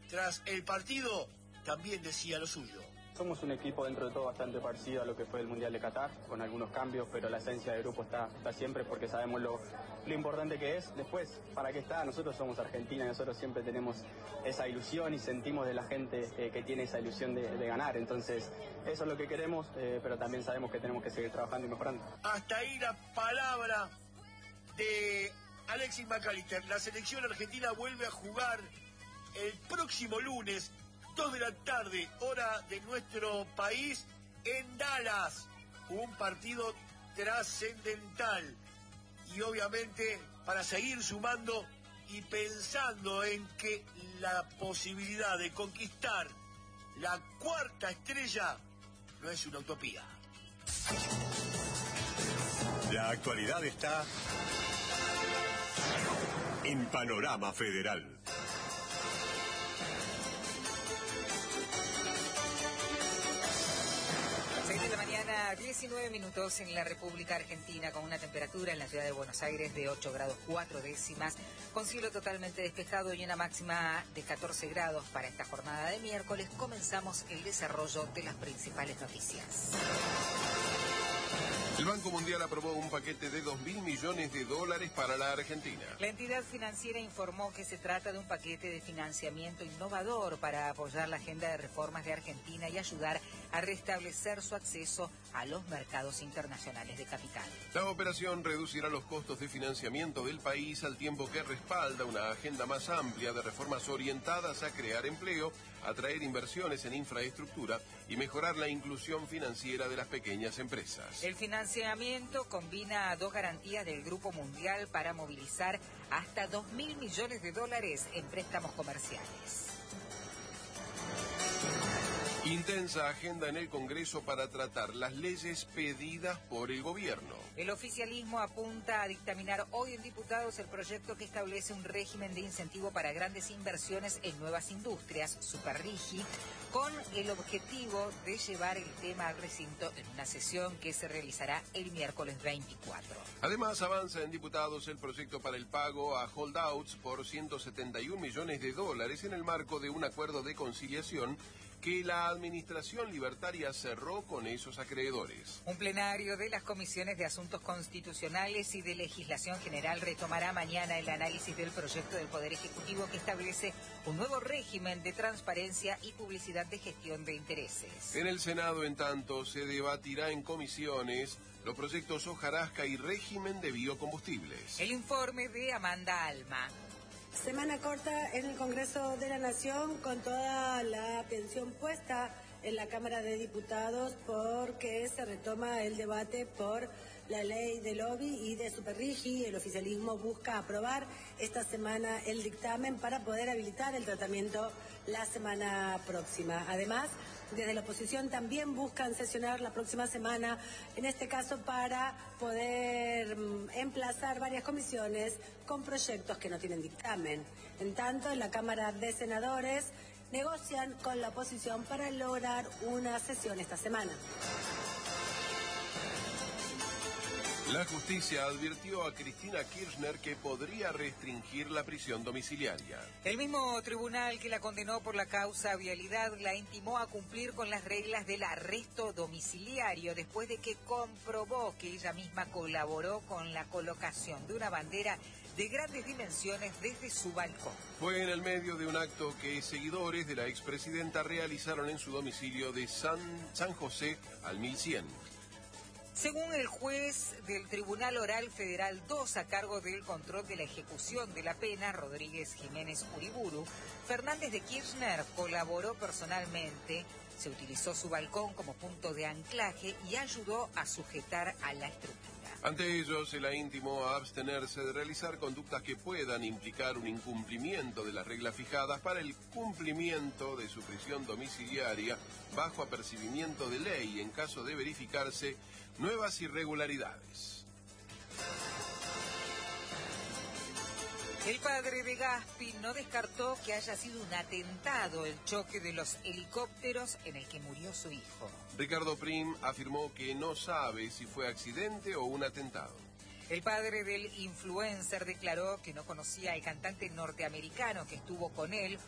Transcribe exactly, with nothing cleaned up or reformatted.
tras el partido, también decía lo suyo. Somos un equipo dentro de todo bastante parecido a lo que fue el Mundial de Qatar, con algunos cambios, pero la esencia del grupo está, está siempre porque sabemos lo, lo importante que es. Después, ¿para qué está? Nosotros somos Argentina y nosotros siempre tenemos esa ilusión y sentimos de la gente eh, que tiene esa ilusión de, de ganar. Entonces, eso es lo que queremos, eh, pero también sabemos que tenemos que seguir trabajando y mejorando. Hasta ahí la palabra de Alexis McAllister. La selección argentina vuelve a jugar el próximo lunes, dos de la tarde, hora de nuestro país, en Dallas. Un partido trascendental. Y obviamente para seguir sumando y pensando en que la posibilidad de conquistar la cuarta estrella no es una utopía. La actualidad está en Panorama Federal. Mañana, diecinueve minutos en la República Argentina, con una temperatura en la ciudad de Buenos Aires de ocho grados cuatro décimas, con cielo totalmente despejado y una máxima de catorce grados para esta jornada de miércoles. Comenzamos el desarrollo de las principales noticias. El Banco Mundial aprobó un paquete de dos mil millones de dólares para la Argentina. La entidad financiera informó que se trata de un paquete de financiamiento innovador para apoyar la agenda de reformas de Argentina y ayudar a restablecer su acceso a los mercados internacionales de capital. La operación reducirá los costos de financiamiento del país al tiempo que respalda una agenda más amplia de reformas orientadas a crear empleo, atraer inversiones en infraestructura y mejorar la inclusión financiera de las pequeñas empresas. El financiamiento combina dos garantías del Grupo Mundial para movilizar hasta dos mil millones de dólares en préstamos comerciales. Intensa agenda en el Congreso para tratar las leyes pedidas por el gobierno. El oficialismo apunta a dictaminar hoy en diputados el proyecto que establece un régimen de incentivo para grandes inversiones en nuevas industrias, Superrigi, con el objetivo de llevar el tema al recinto en una sesión que se realizará el miércoles veinticuatro. Además, avanza en diputados el proyecto para el pago a holdouts por ciento setenta y un millones de dólares en el marco de un acuerdo de conciliación que la administración libertaria cerró con esos acreedores. Un plenario de las comisiones de Asuntos Constitucionales y de Legislación General retomará mañana el análisis del proyecto del Poder Ejecutivo que establece un nuevo régimen de transparencia y publicidad de gestión de intereses. En el Senado, en tanto, se debatirá en comisiones los proyectos hojarasca y régimen de biocombustibles. El informe de Amanda Alma. Semana corta en el Congreso de la Nación con toda la atención puesta en la Cámara de Diputados porque se retoma el debate por la ley de lobby y de Superrigi. El oficialismo busca aprobar esta semana el dictamen para poder habilitar el tratamiento la semana próxima. Además, desde la oposición también buscan sesionar la próxima semana, en este caso para poder mm, emplazar varias comisiones con proyectos que no tienen dictamen. En tanto, en la Cámara de Senadores negocian con la oposición para lograr una sesión esta semana. La justicia advirtió a Cristina Kirchner que podría restringir la prisión domiciliaria. El mismo tribunal que la condenó por la causa vialidad la intimó a cumplir con las reglas del arresto domiciliario después de que comprobó que ella misma colaboró con la colocación de una bandera de grandes dimensiones desde su balcón. Fue en el medio de un acto que seguidores de la expresidenta realizaron en su domicilio de San, San José al mil cien. Según el juez del Tribunal Oral Federal dos a cargo del control de la ejecución de la pena, Rodríguez Jiménez Uriburu, Fernández de Kirchner colaboró personalmente, se utilizó su balcón como punto de anclaje y ayudó a sujetar a la estructura. Ante ello, se la intimó a abstenerse de realizar conductas que puedan implicar un incumplimiento de las reglas fijadas para el cumplimiento de su prisión domiciliaria bajo apercibimiento de ley en caso de verificarse nuevas irregularidades. El padre de Gaspi no descartó que haya sido un atentado el choque de los helicópteros en el que murió su hijo. Ricardo Prim afirmó que no sabe si fue accidente o un atentado. El padre del influencer declaró que no conocía al cantante norteamericano que estuvo con él